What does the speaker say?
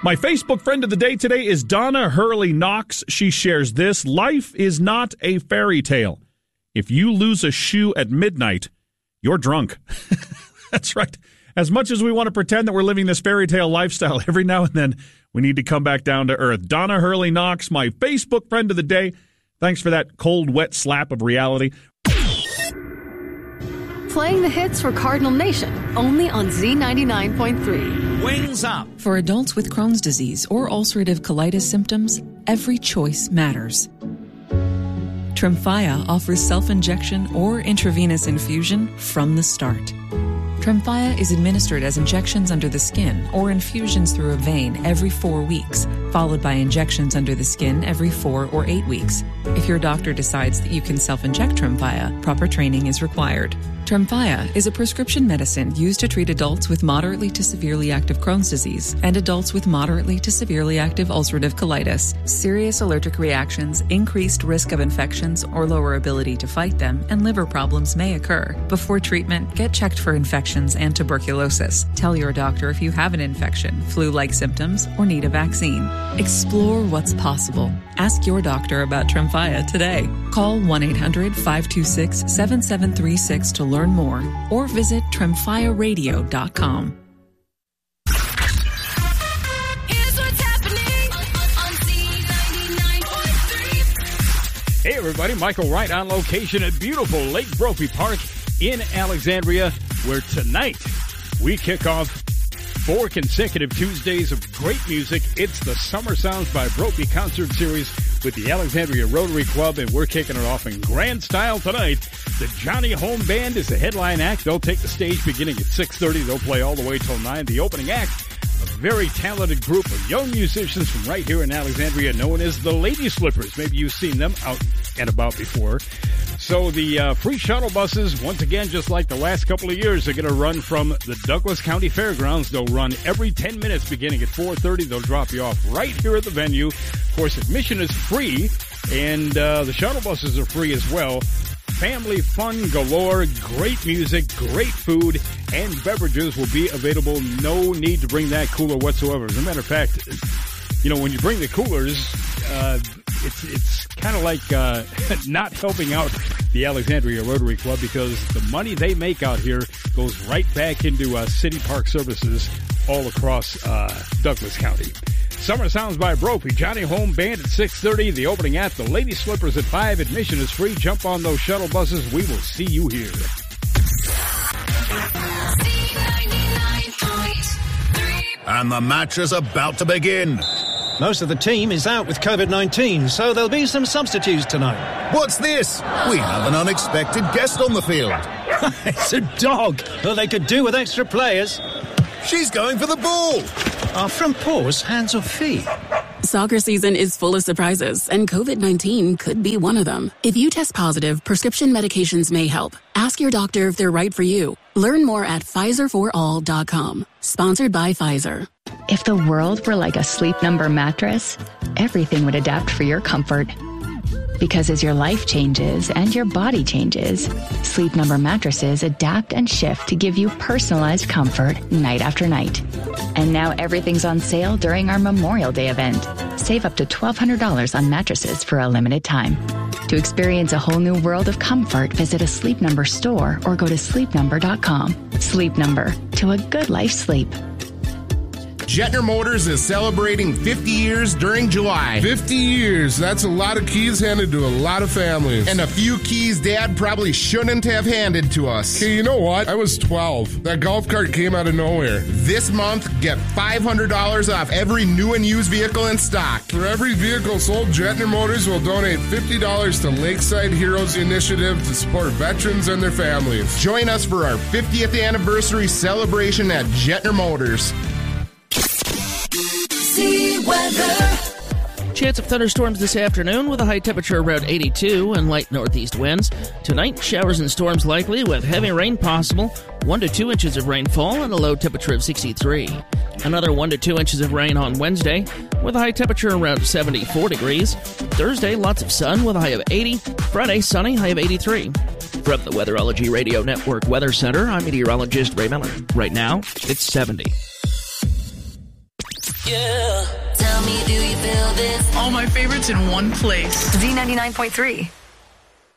My Facebook friend of the day today is Donna Hurley Knox. She shares this: life is not a fairy tale. If you lose a shoe at midnight, you're drunk. That's right. As much as we want to pretend that we're living this fairy tale lifestyle, every now and then we need to come back down to earth. Donna Hurley Knox, my Facebook friend of the day. Thanks for that cold, wet slap of reality. Playing the hits for Cardinal Nation, only on Z99.3. Wings Up. For adults with Crohn's disease or ulcerative colitis symptoms, every choice matters. Tremfya offers self-injection or intravenous infusion from the start. Tremfya is administered as injections under the skin or infusions through a vein every 4 weeks, followed by injections under the skin every 4 or 8 weeks. If your doctor decides that you can self-inject Tremfya, proper training is required. Tremfya is a prescription medicine used to treat adults with moderately to severely active Crohn's disease and adults with moderately to severely active ulcerative colitis. Serious allergic reactions, increased risk of infections or lower ability to fight them, and liver problems may occur. Before treatment, get checked for infections and tuberculosis. Tell your doctor if you have an infection, flu-like symptoms, or need a vaccine. Explore what's possible. Ask your doctor about Tremfya today. Call 1-800-526-7736 to learn more, or visit TremfyaRadio.com. Hey everybody, Michael Wright on location at beautiful Lake Brophy Park in Alexandria, where tonight we kick off 4 consecutive Tuesdays of great music. It's the Summer Sounds by Brophy concert series with the Alexandria Rotary Club, and we're kicking it off in grand style tonight. The Johnny Home Band is the headline act. They'll take the stage beginning at 6:30. They'll play all the way till 9. The opening act, a very talented group of young musicians from right here in Alexandria known as the Lady Slippers. Maybe you've seen them out and about before. So the free shuttle buses, once again, just like the last couple of years, are going to run from the Douglas County Fairgrounds. They'll run every 10 minutes beginning at 4:30. They'll drop you off right here at the venue. Of course, admission is free, and the shuttle buses are free as well. Family fun galore, great music, great food, and beverages will be available. No need to bring that cooler whatsoever. As a matter of fact, you know, when you bring the coolers, it's kind of like not helping out the Alexandria Rotary Club, because the money they make out here goes right back into city park services all across Douglas County. Summer Sounds by Brophy, Johnny Home Band at 6:30. The opening act, the Lady Slippers at 5. Admission is free. Jump on those shuttle buses. We will see you here. And the match is about to begin. Most of the team is out with COVID-19, so there'll be some substitutes tonight. What's this? We have an unexpected guest on the field. It's a dog. Well, they could do with extra players. She's going for the ball. Are front paws hands or feet? Soccer season is full of surprises, and COVID-19 could be one of them. If you test positive, prescription medications may help. Ask your doctor if they're right for you. Learn more at PfizerForAll.com. Sponsored by Pfizer. If the world were like a Sleep Number mattress, everything would adapt for your comfort. Because as your life changes and your body changes, Sleep Number mattresses adapt and shift to give you personalized comfort night after night. And now everything's on sale during our Memorial Day event. Save up to $1,200 on mattresses for a limited time. To experience a whole new world of comfort, visit a Sleep Number store or go to sleepnumber.com. Sleep Number, to a good life sleep. Jetner Motors is celebrating 50 years during July. 50 years. That's a lot of keys handed to a lot of families. And a few keys Dad probably shouldn't have handed to us. Hey, you know what? I was 12. That golf cart came out of nowhere. This month, get $500 off every new and used vehicle in stock. For every vehicle sold, Jetner Motors will donate $50 to Lakeside Heroes Initiative to support veterans and their families. Join us for our 50th anniversary celebration at Jetner Motors. Weather. Chance of thunderstorms this afternoon with a high temperature around 82 and light northeast winds. Tonight, showers and storms likely with heavy rain possible, 1 to 2 inches of rainfall and a low temperature of 63. Another 1 to 2 inches of rain on Wednesday with a high temperature around 74 degrees. Thursday, lots of sun with a high of 80. Friday, sunny, high of 83. From the Weatherology Radio Network Weather Center, I'm meteorologist Ray Miller. Right now, it's 70. Yeah. my favorites in one place. Z99.3.